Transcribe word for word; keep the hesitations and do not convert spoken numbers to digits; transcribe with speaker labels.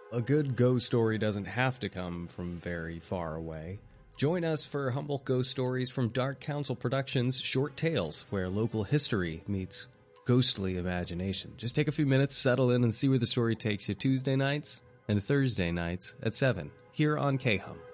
Speaker 1: A good ghost story doesn't have to come from very far away. Join us for Humboldt Ghost Stories from Dark Council Productions' Short Tales, where local history meets ghostly imagination. Just take a few minutes, settle in, and see where the story takes you Tuesday nights and Thursday nights at seven, here on K-Hum.